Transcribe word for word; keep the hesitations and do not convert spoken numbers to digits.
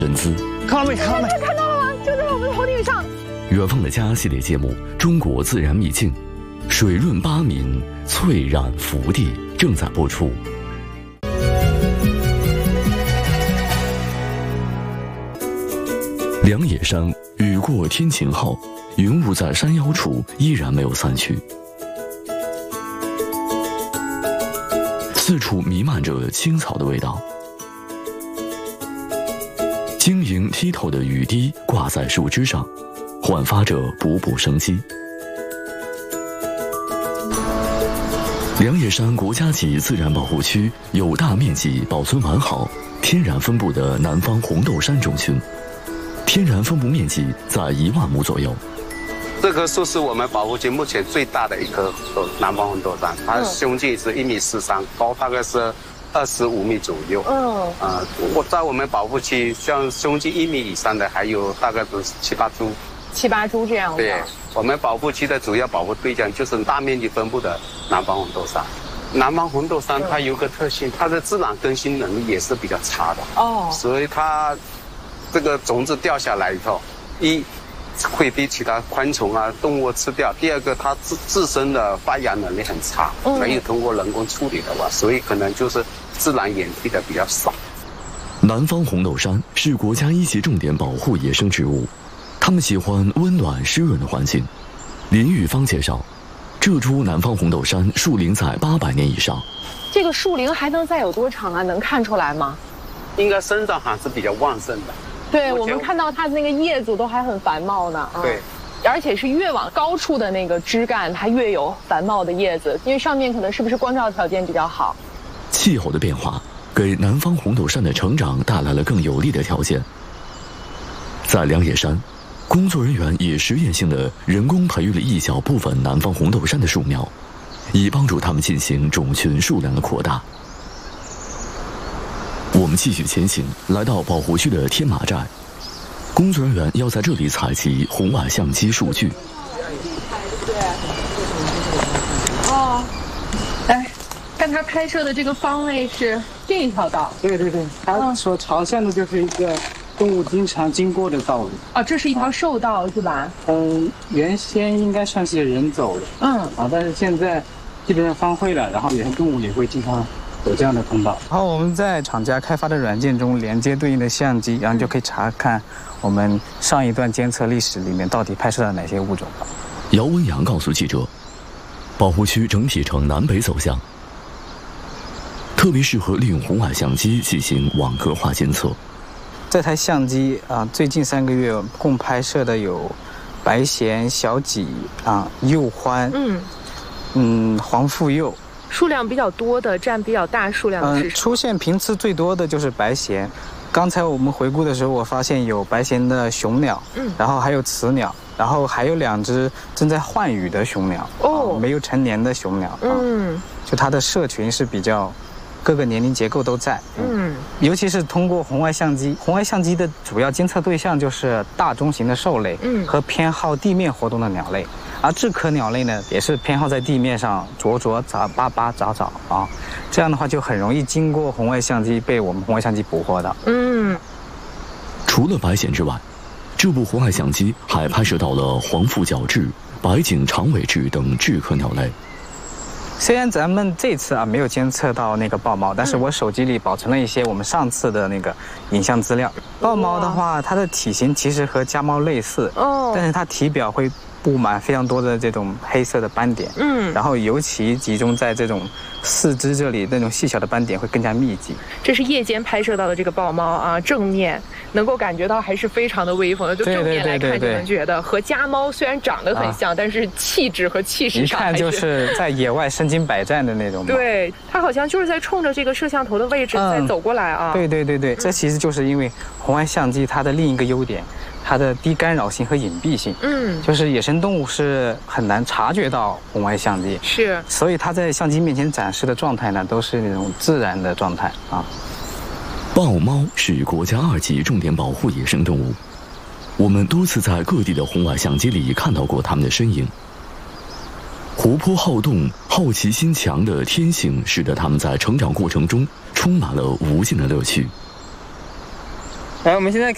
人姿。 看到没？看到没？ 看到了吗？就在我们头顶上。 远方的家系列节目《中国自然秘境》，水润八闽，翠染福地正在播出。梁野山雨过天晴后，云雾在山腰处依然没有散去，四处弥漫着青草的味道。晶莹剔透的雨滴挂在树枝上，焕发着勃勃生机。梁野山国家级自然保护区有大面积保存完好、天然分布的南方红豆杉种群，天然分布面积在一万亩左右。 这棵树是我们保护区目前最大的一棵南方红豆杉，它胸径是一米四三，高大概是二十五米左右。嗯，啊、呃，我在我们保护区，像胸径一米以上的还有大概都是七八株。 七八株这样的。 对，我们保护区的主要保护对象就是大面积分布的南方红豆杉。南方红豆杉它有个特性，它的自然更新能力也是比较差的。哦，所以它这个种子掉下来以后，一会被其他昆虫啊、动物吃掉；第二个，它自自身的发芽能力很差，嗯、没有通过人工处理的话，所以可能就是自然演替的比较少。 南方红豆杉是国家一级重点保护野生植物，它们喜欢温暖湿润的环境。林玉芳介绍，这株南方红豆杉树龄在八百年以上。 这个树龄还能再有多长啊？能看出来吗？ 应该生长还是比较旺盛的。 对，我们看到它的那个叶子都还很繁茂呢。 对， 而且是越往高处的那个枝干，它越有繁茂的叶子，因为上面可能是不是光照条件比较好。 气候的变化给南方红豆杉的成长带来了更有利的条件。在梁野山，工作人员也实验性的人工培育了一小部分南方红豆杉的树苗，以帮助它们进行种群数量的扩大。我们继续前行，来到保护区的天马寨，工作人员要在这里采集红外相机数据。 哦，来看他拍摄的这个方位是这一条道。 对对对，他所朝向的就是一个动物经常经过的道路。 哦，这是一条兽道是吧？ 嗯，原先应该算是人走的。嗯，啊，但是现在基本上荒废了，然后有些动物也会经常有这样的通道。然后我们在厂家开发的软件中连接对应的相机，然后就可以查看我们上一段监测历史里面到底拍摄了哪些物种。 姚文阳告诉记者，保护区整体呈南北走向，特别适合利用红外相机进行网格化监测。 这台相机啊，最近三个月共拍摄的有白藓、小戟啊、鼬獾，嗯嗯，黄腹鼬。 数量比较多的，占比较大数量的是什么？ 嗯，出现频次最多的就是白藓。刚才我们回顾的时候，我发现有白藓的雄鸟，嗯，然后还有雌鸟，然后还有两只正在换羽的雄鸟，哦，啊、没有成年的雄鸟，嗯，啊、就它的社群是比较各个年龄结构都在，嗯，尤其是通过红外相机，红外相机的主要监测对象就是大中型的兽类，嗯，和偏好地面活动的鸟类。而雉科鸟类呢，也是偏好在地面上啄啄、找巴巴、找找啊，这样的话就很容易经过红外相机被我们红外相机捕获到。嗯， 除了白藓之外，这部红外相机还拍摄到了黄腹角雉、白颈长尾雉等雉科鸟类。 虽然咱们这次啊没有监测到那个豹猫，但是我手机里保存了一些我们上次的那个影像资料。豹猫的话，它的体型其实和家猫类似，哦，但是它体表会布满非常多的这种黑色的斑点，嗯，然后尤其集中在这种四肢这里，那种细小的斑点会更加密集。 这是夜间拍摄到的这个豹猫啊，正面能够感觉到还是非常的威风的，就正面来看就能觉得和家猫虽然长得很像，啊、但是气质和气势上一看就是在野外身经百战的那种。 对，它好像就是在冲着这个摄像头的位置在走过来啊。 嗯、对对对对，这其实就是因为红外相机它的另一个优点。它的低干扰性和隐蔽性，嗯，就是野生动物是很难察觉到红外相机， 是， 所以它在相机面前展示的状态呢，都是那种自然的状态啊。 豹猫是国家二级重点保护野生动物，我们多次在各地的红外相机里看到过它们的身影。活泼好动、好奇心强的天性，使得它们在成长过程中充满了无尽的乐趣。 来，我们现在